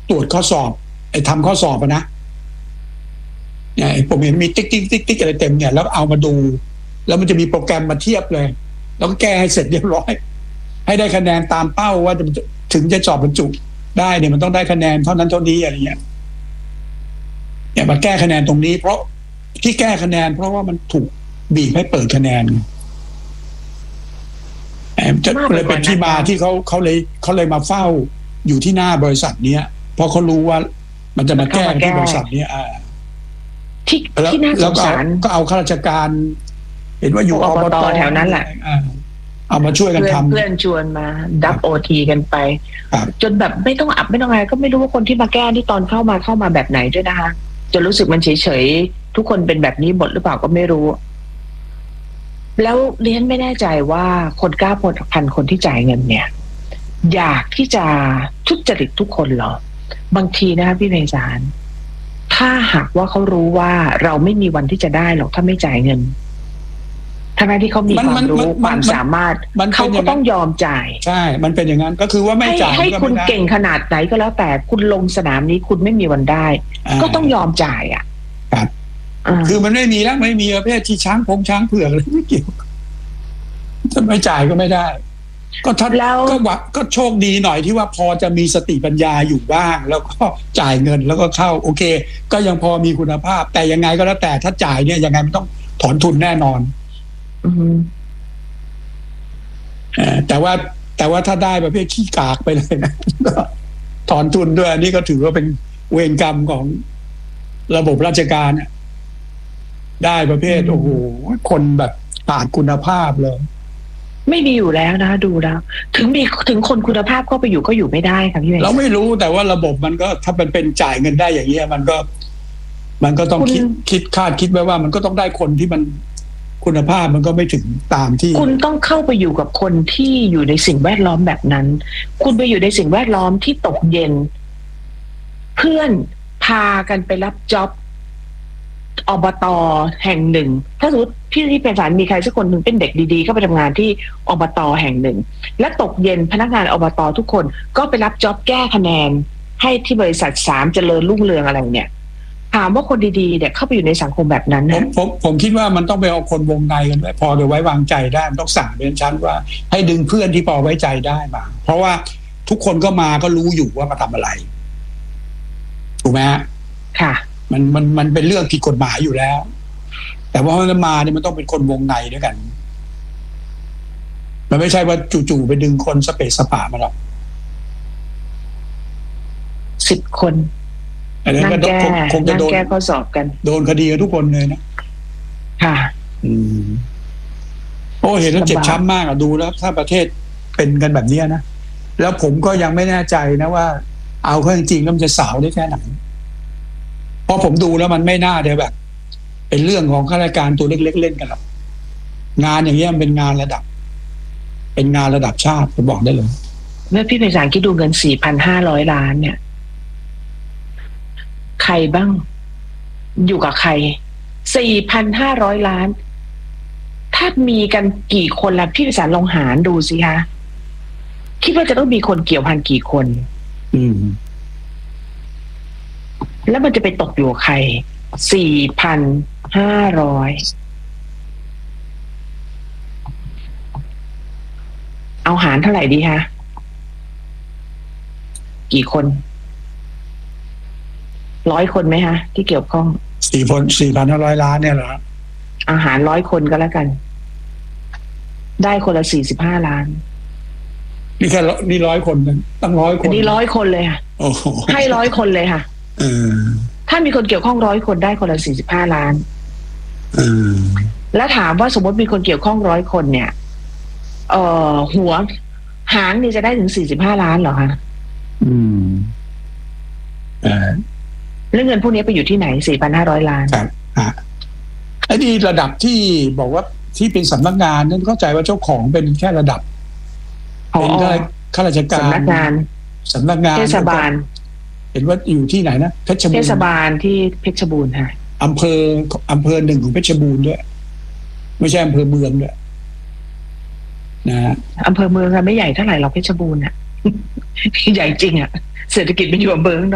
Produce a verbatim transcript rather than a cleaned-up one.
ตรวจข้อสอบไอ้ทำข้อสอบนะเนี่ยผมเห็นมีติ๊กติ๊กติ๊กติ๊กอะไรเต็มเนี่ยแล้วเอามาดูแล้วมันจะมีโปรแกรมมาเทียบเลยแล้วก็แก้ให้เสร็จเรียบร้อยให้ได้คะแนนตามเป้าว่าจะถึงจะสอบบรรจุได้เนี่ยมันต้องได้คะแนนเท่านั้นเท่านี้อะไรเงี้ยเนี่ยมาแก้คะแนนตรงนี้เพราะที่แก้คะแนนเพราะว่ามันถูกบีบให้เปิดคะแนนจะเลยเป็นที่มาที่เขาเขาเลยเขาเลยมาเฝ้าอยู่ที่หน้าบริษัทเนี้ยเพราะเขารู้ว่ามันจะมาแก้ที่บริษัทเนี้ยอ่าที่ที่น่าสงสารก็เอาข้าราชการเห็นว่าอยู่อบตแถวนั้นแหละเอามาช่วยกันทำเพื่อนชวนมาดับโอทีกันไปจนแบบไม่ต้องอับไม่ต้องอะไรก็ไม่รู้ว่าคนที่มาแก้ที่ตอนเข้ามาเข้ามาแบบไหนด้วยนะคะจนรู้สึกมันเฉยๆทุกคนเป็นแบบนี้หมดหรือเปล่าก็ไม่รู้แล้วเรียนไม่แน่ใจว่าคนเก้าพันคนที่จ่ายเงินเนี่ยอยากที่จะทุจริตทุกคนหรอบางทีนะคะพี่ไพศาลถ้าหากว่าเขารู้ว่าเราไม่มีวันที่จะได้หรอกถ้าไม่จ่ายเงินทั้งที่เขามีความรู้ความสามารถเขาก็ต้องยอมจ่ายใช่มันเป็นอย่างนั้นก็คือว่าไม่จ่ายให้คุณเก่งขนาดไหนก็แล้วแต่คุณลงสนามนี้คุณไม่มีวันได้ก็ต้องยอมจ่ายอ่ะครับคือมันไม่มีแล้วไม่มีประเภทที่ช้างพงช้างเผือกเลยไม่เกี่ยวถ้าไม่จ่ายก็ไม่ได้ก็ทัดแล้วก็ว่าก็โชคดีหน่อยที่ว่าพอจะมีสติปัญญาอยู่บ้างแล้วก็จ่ายเงินแล้วก็เข้าโอเคก็ยังพอมีคุณภาพแต่ยังไงก็แล้วแต่ถ้าจ่ายเนี่ยยังไงมันต้องถอนทุนแน่นอนแต่ว่าแต่ว่าถ้าได้ประเภทขี้กากไปเลยนะถอนทุนด้วยอันนี้ก็ถือว่าเป็นเวรกรรมของระบบราชการเนี่ยได้ประเภทโอ้โหคนแบบขาดคุณภาพเลยไม่มีอยู่แล้วนะดูแล้วถึงมีถึงคนคุณภาพก็ไปอยู่ก็อยู่ไม่ได้ค่ะพี่เมย์เราไม่รู้แต่ว่าระบบมันก็ถ้ามันเป็นจ่ายเงินได้อย่างเงี้ยมันก็มันก็ต้องคิดคิดคาดคิดไว้ว่ามันก็ต้องได้คนที่มันคุณภาพมันก็ไม่ถึงตามที่คุณต้องเข้าไปอยู่กับคนที่อยู่ในสิ่งแวดล้อมแบบนั้นคุณไปอยู่ในสิ่งแวดล้อมที่ตกเย็นเพื่อนพากันไปรับจ็อบอบต.แห่งหนึ่งถ้าสมมติพี่ที่เป็นสารมีใครสักคนหนึ่งเป็นเด็กดีๆเข้าไปทำงานที่อบต.แห่งหนึ่งและตกเย็นพนักงานอบต.ทุกคนก็ไปรับจ็อบแก้คะแนนให้ที่บริษัทสามเจริญรุ่งเรืองอะไรเนี่ยถามว่าคนดีๆเนี่ยเข้าไปอยู่ในสังคมแบบนั้นนะผมผมผมคิดว่ามันต้องไปเอาคนวงในกันด้วยพอจะไว้วางใจได้มันต้องสั่งเป็นชั้นว่าให้ดึงเพื่อนที่พอไว้ใจได้มาเพราะว่าทุกคนก็มาก็รู้อยู่ว่ามาทำอะไรถูกไหมฮะค่ะมันมันมันเป็นเรื่องผิดกฎหมายอยู่แล้วแต่ว่ามันมาเนี่ยมันต้องเป็นคนวงในด้วยกันมันไม่ใช่ว่าจู่ๆไปดึงคนสเปซสปามาหรอกสิบคนนั่งแก้คงจะโดนแก้ข้อสอบกันโดนคดีกันทุกคนเลยนะค่ะอืมโอ้เห็นแล้วเจ็บช้ำมากอ่ะดูแล้วถ้าประเทศเป็นกันแบบนี้นะแล้วผมก็ยังไม่แน่ใจนะว่าเอาเข้าจริงๆแล้วมันจะสาวได้แค่ไหนเพราะผมดูแล้วมันไม่น่าจะแบบเป็นเรื่องของข้าราชการตัวเล็กๆเล่นกันหรอกงานอย่างเงี้ยมันเป็นงานระดับเป็นงานระดับชาติผมบอกได้เลยเมื่อพี่ไพศาลคิดดูเงิน สี่พันห้าร้อย ล้านเนี่ยใครบ้างอยู่กับใคร สี่พันห้าร้อย ล้านถ้ามีกันกี่คนล่ะพี่ไพศาลลองหารดูสิคะคิดว่าจะต้องมีคนเกี่ยวพันกี่คนอืมแล้วมันจะไปตกอยู่ใคร สี่พันห้าร้อย เอาหารเท่าไหร่ดีคะกี่คนร้อยคนไหมคะที่เกี่ยวข้องสี่พันสี่พันห้าร้อยล้านเนี่ยเหรออาหารร้อยคนก็แล้วกันได้คนละสี่สิบห้าล้านนี่แค่นี่ร้อยคนนึงตั้งร้อยคนนี่ร้อยคนเลยค่ะให้ร้อยคนเลยค่ะเออถ้ามีคนเกี่ยวข้องร้อยคนได้คนละสี่สิบห้าล้านเออแล้วถามว่าสมมติมีคนเกี่ยวข้องร้อยคนเนี่ยเอ่อหัวหางนี่จะได้ถึงสี่สิบห้าล้านเหรอคะอืมเออเรื่องเงินพวกนี้ไปอยู่ที่ไหน สี่พันห้าร้อย ล้านครับฮะไอ้นี่ระดับที่บอกว่าที่เป็นสำนักงานนั่นเข้าใจว่าเจ้าของเป็นแค่ระดับเป็นข้าราชการสำนักงานสำนักงานเทศบาลเห็นว่าอยู่ที่ไหนนะเพชรบูรณ์เทศบาลที่เพชรบูรณ์ค่ะอำเภออำเภอหนึ่งของเพชรบูรณ์ด้วยไม่ใช่อำเภอเมืองด้วยนะอำเภอเมืองไม่ใหญ่เท่าไหร่หรอกเพชรบูรณ์อ่ะใหญ่จริงอ่ะเศรษฐกิจมันอยู่อำเภอ